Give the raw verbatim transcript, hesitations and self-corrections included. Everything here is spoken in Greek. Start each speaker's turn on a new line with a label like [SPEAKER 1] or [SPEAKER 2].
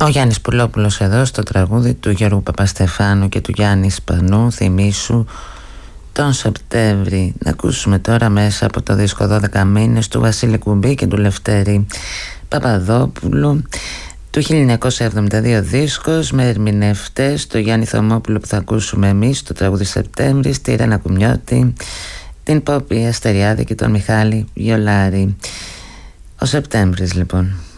[SPEAKER 1] Ο Γιάννης Πουλόπουλος εδώ στο τραγούδι του Γιώργου Παπαστεφάνου και του Γιάννη Σπανού, θυμήσου τον Σεπτέμβρη. Να ακούσουμε τώρα μέσα από το δίσκο δώδεκα μήνες του Βασίλη Κουμπή και του Λευτέρη Παπαδόπουλου, του χίλια εννιακόσια εβδομήντα δύο δίσκος, με ερμηνευτές το Γιάννη Θωμόπουλο που θα ακούσουμε εμείς το τραγούδι Σεπτέμβρη, τη Ρένα Κουμιώτη, την Πόπη Αστεριάδη και τον Μιχάλη Βιολάρη. Ο Σεπτέμβρης λοιπόν.